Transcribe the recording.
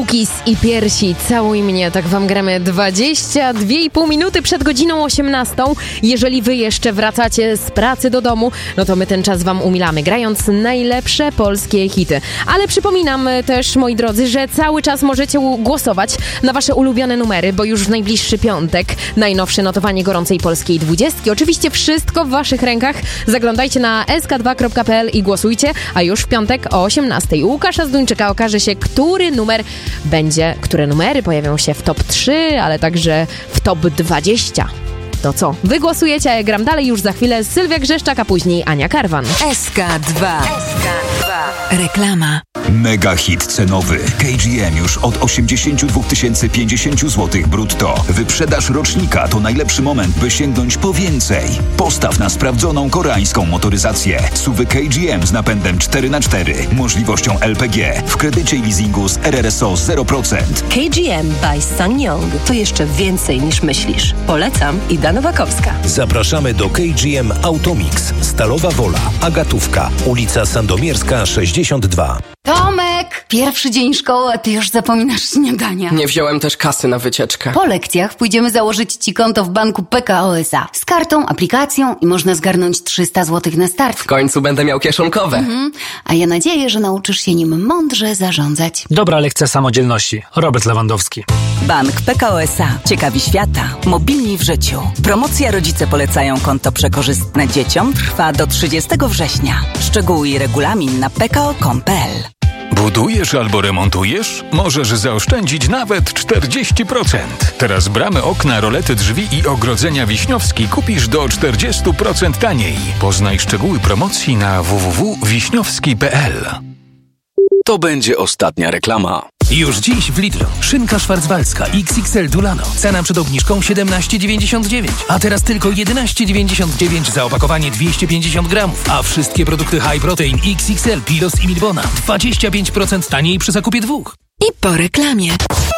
Cookies i piersi, całuj mnie, tak wam gramy 22,5 minuty przed godziną 18. Jeżeli wy jeszcze wracacie z pracy do domu, no to my ten czas wam umilamy, grając najlepsze polskie hity. Ale przypominam też, moi drodzy, że cały czas możecie głosować na wasze ulubione numery, bo już w najbliższy piątek najnowsze notowanie gorącej polskiej 20. Oczywiście wszystko w waszych rękach. Zaglądajcie na sk2.pl i głosujcie, a już w piątek o 18. U Łukasza Zduńczyka okaże się, które numery pojawią się w top 3, ale także w top 20. To co? Wy głosujecie, a ja gram dalej już za chwilę. Sylwia Grzeszczak, a później Ania Karwan. SK2. Reklama. Mega hit cenowy. KGM już od 82 050 zł brutto. Wyprzedaż rocznika to najlepszy moment, by sięgnąć po więcej. Postaw na sprawdzoną koreańską motoryzację. SUV-y KGM z napędem 4x4, możliwością LPG, w kredycie i leasingu z RRSO 0%. KGM by SsangYong to jeszcze więcej niż myślisz. Polecam, Ida Nowakowska. Zapraszamy do KGM Automix, Stalowa Wola, Agatówka, ulica Sandomierska 62. Tomek! Pierwszy dzień szkoły, a ty już zapominasz śniadania. Nie wziąłem też kasy na wycieczkę. Po lekcjach pójdziemy założyć ci konto w banku PKO SA. Z kartą, aplikacją i można zgarnąć 300 zł na start. W końcu będę miał kieszonkowe. A ja nadzieję, że nauczysz się nim mądrze zarządzać. Dobra lekcja samodzielności. Robert Lewandowski. Bank PKO SA. Ciekawi świata. Mobilni w życiu. Promocja Rodzice polecają konto przekorzystne dzieciom trwa do 30 września. Szczegóły i regulamin na pko.com.pl. Budujesz albo remontujesz? Możesz zaoszczędzić nawet 40%. Teraz bramy, okna, rolety drzwi i ogrodzenia Wiśniowski kupisz do 40% taniej. Poznaj szczegóły promocji na www.wiśniowski.pl. To będzie ostatnia reklama. Już dziś w Lidlu. Szynka szwarcwaldzka XXL Dulano. Cena przed obniżką 17,99. A teraz tylko 11,99 za opakowanie 250 gramów. A wszystkie produkty High Protein XXL, Pilos i Milbona 25% taniej przy zakupie dwóch. I po reklamie.